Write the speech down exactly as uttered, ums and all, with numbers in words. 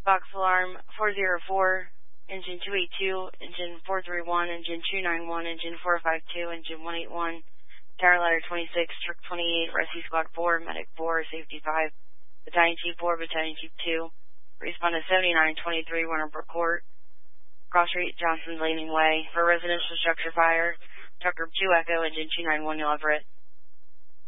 Box alarm four zero four, engine two eight two, engine four three one, engine two nine one, engine four five two, engine one eight one, tower ladder twenty-six, truck twenty-eight, rescue squad four, medic four, safety five, battalion chief four, battalion chief two, respond to seventy-nine twenty-three, Winterbrook Court, Cross Street, Johnson's Landing Way, for residential structure fire, Tucker two Echo, engine two nine one, New Everett.